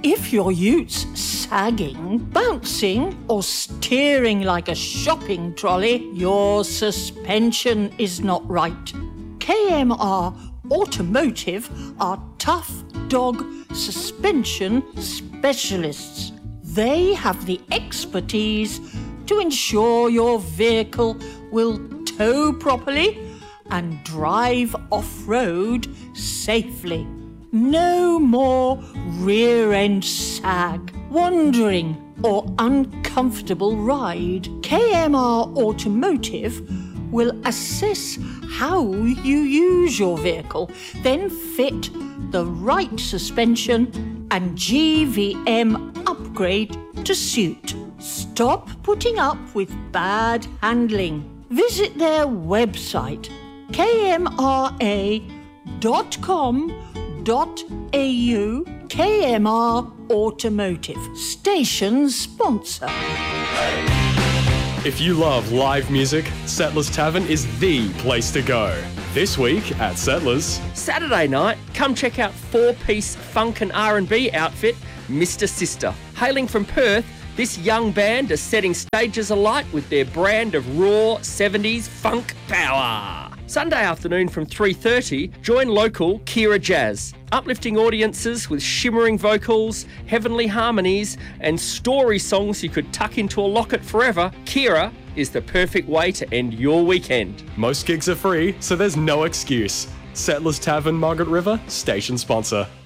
If your ute's sagging, bouncing, or steering like a shopping trolley, your suspension is not right. KMR Automotive are tough dog suspension specialists. They have the expertise to ensure your vehicle will tow properly and drive off-road safely. No more rear-end sag, wandering or uncomfortable ride. KMR Automotive will assess how you use your vehicle, then fit the right suspension and GVM upgrade to suit. Stop putting up with bad handling. Visit their website kmra.com.au. KMR Automotive, station sponsor. If you love live music, Settlers Tavern is the place to go. This week at Settlers. Saturday night, come check out four-piece funk and R&B outfit, Mr. Sister. Hailing from Perth, this young band are setting stages alight with their brand of raw 70s funk power. Sunday afternoon from 3:30, join local Kira Jazz. Uplifting audiences with shimmering vocals, heavenly harmonies, and story songs you could tuck into a locket forever, Kira is the perfect way to end your weekend. Most gigs are free, so there's no excuse. Settlers Tavern, Margaret River, station sponsor.